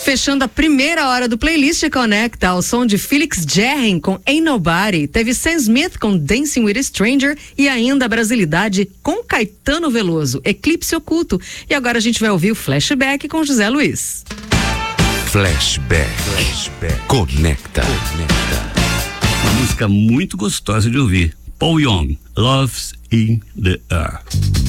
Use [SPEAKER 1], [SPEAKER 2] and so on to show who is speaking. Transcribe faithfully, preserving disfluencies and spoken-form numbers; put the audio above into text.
[SPEAKER 1] Fechando a primeira hora do Playlist Conecta, ao som de Felix Jerren com Ain't Nobody, teve Sam Smith com Dancing with a Stranger e ainda a brasilidade com Caetano Veloso, Eclipse Oculto. E agora a gente vai ouvir o Flashback com José Luiz.
[SPEAKER 2] Flashback, Flashback. Conecta. Conecta.
[SPEAKER 3] Uma música muito gostosa de ouvir. Paul Young, Love's in the Air.